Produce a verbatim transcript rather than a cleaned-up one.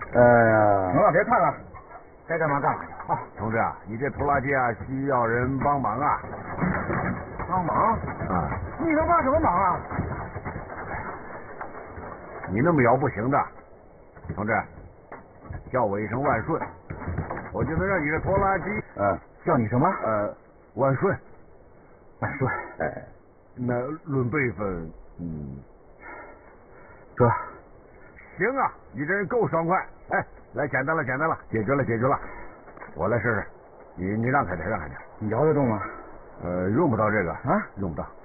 哎呀， 行了，别看了，该干嘛干嘛啊，同志啊，你这拖拉机啊需要人帮忙啊。 帮忙？ 啊， 你能帮什么忙啊？ 你那么摇不行的，同志，叫我一声万顺，我就能让你这拖拉机， 嗯， 叫你什么？ 呃，万顺， 万顺。 哎，那论辈分，嗯， 哥， 行啊，你这人够爽快。哎，来，简单了，简单了，解决了，解决了。我来试试，你你让开点，让开点。 你摇得动吗？ 呃，用不到这个啊， 用不到。